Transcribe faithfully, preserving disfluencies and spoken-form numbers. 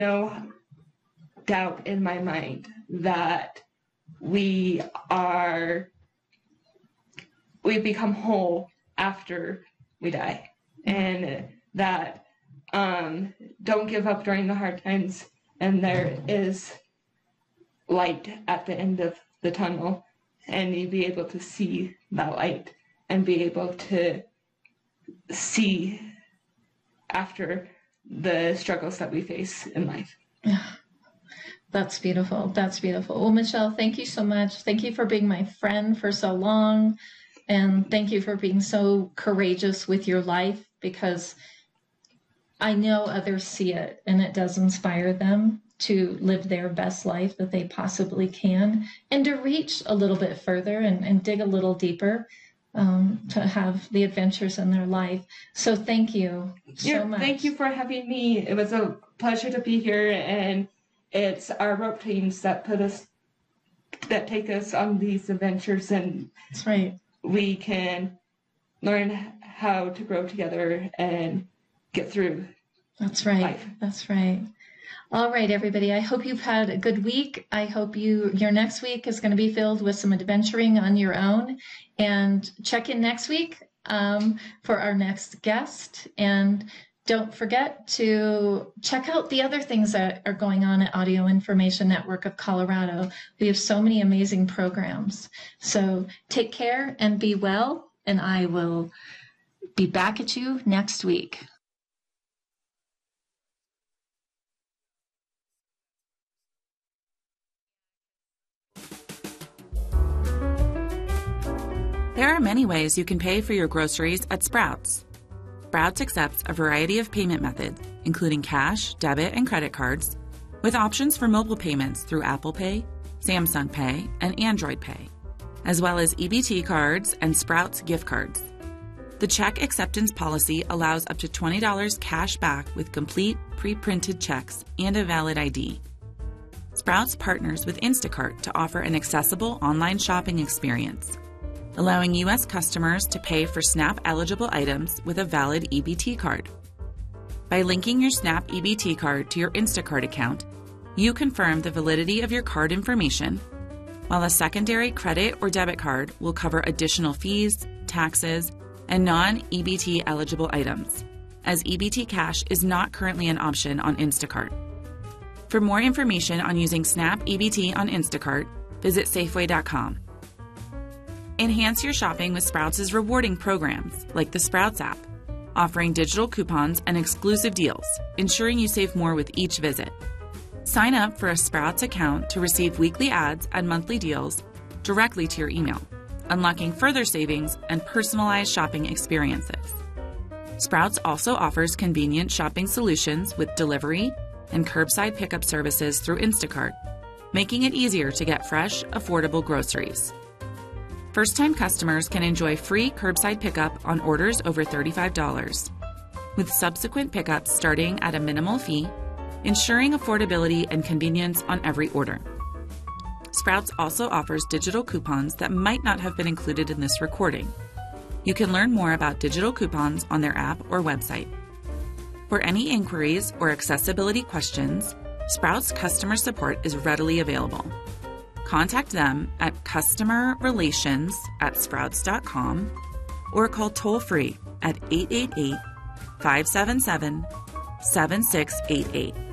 no doubt in my mind that we are, we become whole after we die, and that um, don't give up during the hard times, and there is light at the end of the tunnel, and you be able to see that light and be able to see after the struggles that we face in life. That's beautiful. That's beautiful. Well, Michelle, thank you so much. Thank you for being my friend for so long. And thank you for being so courageous with your life, because I know others see it and it does inspire them to live their best life that they possibly can, and to reach a little bit further and, and dig a little deeper, um, to have the adventures in their life. So thank you so yeah, much. Thank you for having me. It was a pleasure to be here, and it's our rope teams that put us, that take us on these adventures, and that's right. We can learn how to grow together and get through. That's right. Life. That's right. All right, everybody. I hope you've had a good week. I hope you your next week is going to be filled with some adventuring on your own. And check in next week um, for our next guest. And don't forget to check out the other things that are going on at Audio Information Network of Colorado. We have so many amazing programs. So take care and be well. And I will be back at you next week. There are many ways you can pay for your groceries at Sprouts. Sprouts accepts a variety of payment methods, including cash, debit, and credit cards, with options for mobile payments through Apple Pay, Samsung Pay, and Android Pay, as well as E B T cards and Sprouts gift cards. The check acceptance policy allows up to twenty dollars cash back with complete pre-printed checks and a valid I D. Sprouts partners with Instacart to offer an accessible online shopping experience, allowing U S customers to pay for SNAP-eligible items with a valid E B T card. By linking your SNAP E B T card to your Instacart account, you confirm the validity of your card information, while a secondary credit or debit card will cover additional fees, taxes, and non-E B T-eligible items, as E B T Cash is not currently an option on Instacart. For more information on using SNAP E B T on Instacart, visit Safeway dot com. Enhance your shopping with Sprouts' rewarding programs, like the Sprouts app, offering digital coupons and exclusive deals, ensuring you save more with each visit. Sign up for a Sprouts account to receive weekly ads and monthly deals directly to your email, unlocking further savings and personalized shopping experiences. Sprouts also offers convenient shopping solutions with delivery and curbside pickup services through Instacart, making it easier to get fresh, affordable groceries. First-time customers can enjoy free curbside pickup on orders over thirty-five dollars, with subsequent pickups starting at a minimal fee, ensuring affordability and convenience on every order. Sprouts also offers digital coupons that might not have been included in this recording. You can learn more about digital coupons on their app or website. For any inquiries or accessibility questions, Sprouts customer support is readily available. Contact them at customer relations at sprouts dot com or call toll-free at eight eight eight, five seven seven, seven six eight eight.